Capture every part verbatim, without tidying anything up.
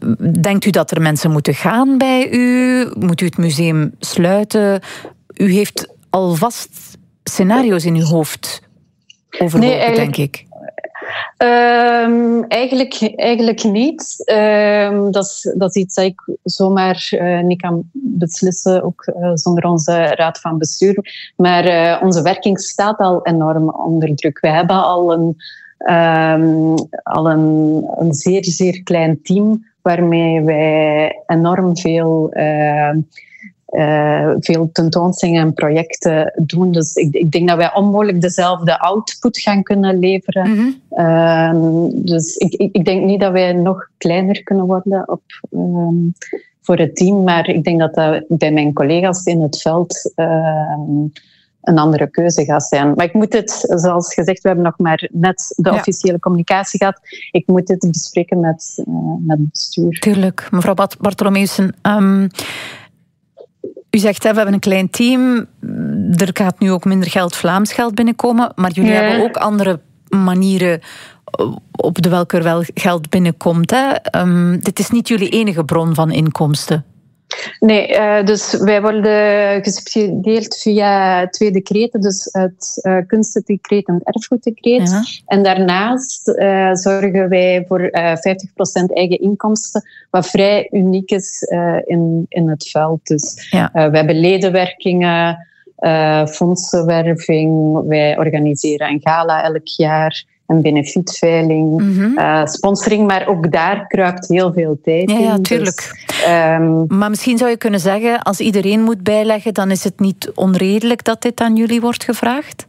Denkt u dat er mensen moeten gaan bij u? Moet u het museum sluiten? U heeft alvast scenario's in uw hoofd overwogen, nee, denk ik. Um, eigenlijk, eigenlijk niet. Um, dat, is, dat is iets dat ik zomaar uh, niet kan beslissen, ook uh, zonder onze raad van bestuur. Maar uh, onze werking staat al enorm onder druk. We hebben al een, um, al een, een zeer, zeer klein team waarmee wij enorm veel... Uh, Uh, veel tentoonstellingen en projecten doen. Dus ik, ik denk dat wij onmogelijk dezelfde output gaan kunnen leveren. Mm-hmm. Uh, dus ik, ik, ik denk niet dat wij nog kleiner kunnen worden op, um, voor het team. Maar ik denk dat dat bij mijn collega's in het veld uh, een andere keuze gaat zijn. Maar ik moet het, zoals gezegd, we hebben nog maar net de ja. officiële communicatie gehad. Ik moet dit bespreken met, uh, met het bestuur. Tuurlijk. Mevrouw Bartholomeussen... Um... U zegt, hè, we hebben een klein team, er gaat nu ook minder geld, Vlaams geld binnenkomen, maar jullie ja. hebben ook andere manieren op de welke er wel geld binnenkomt. Hè? Um, dit is niet jullie enige bron van inkomsten. Nee, uh, dus wij worden gesubsidieerd via twee decreten, dus het uh, kunstendecreet en het erfgoeddecreet. Ja. En daarnaast uh, zorgen wij voor uh, vijftig procent eigen inkomsten, wat vrij uniek is uh, in, in het veld. Dus ja. uh, we hebben ledenwerkingen, uh, fondsenwerving, wij organiseren een gala elk jaar. Een benefietveiling, mm-hmm. uh, sponsoring, maar ook daar kruipt heel veel tijd ja, in. Ja, tuurlijk. Dus, um... Maar misschien zou je kunnen zeggen, als iedereen moet bijleggen, dan is het niet onredelijk dat dit aan jullie wordt gevraagd?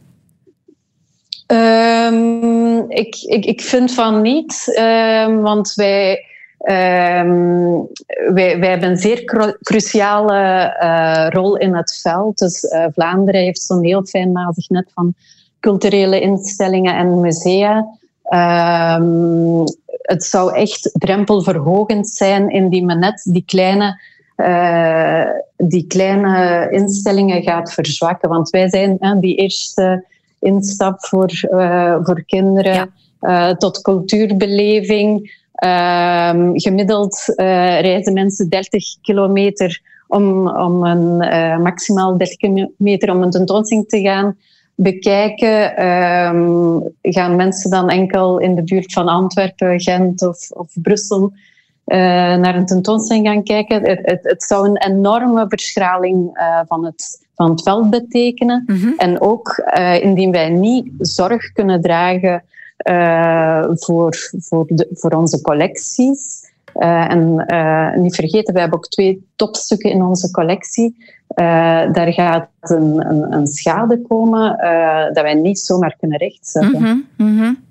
Um, ik, ik, ik vind van niet, um, want wij, um, wij, wij hebben een zeer cru- cruciale uh, rol in het veld. Dus uh, Vlaanderen heeft zo'n heel fijn mazig net van culturele instellingen en musea. Um, het zou echt drempelverhogend zijn indien men net die kleine, uh, die kleine instellingen gaat verzwakken. Want wij zijn uh, die eerste instap voor, uh, voor kinderen ja. uh, tot cultuurbeleving. Uh, gemiddeld uh, reizen mensen dertig kilometer om, om een, uh, maximaal dertig kilometer om een tentoonstelling te gaan bekijken. Um, gaan mensen dan enkel in de buurt van Antwerpen, Gent of, of Brussel uh, naar een tentoonstelling gaan kijken? Het, het, het zou een enorme verschraling uh, van, het, van het veld betekenen. Mm-hmm. En ook uh, indien wij niet zorg kunnen dragen uh, voor, voor, de, voor onze collecties. Uh, en uh, niet vergeten, we hebben ook twee topstukken in onze collectie. Uh, daar gaat een, een, een schade komen uh, dat wij niet zomaar kunnen rechtzetten. Mm-hmm, mm-hmm.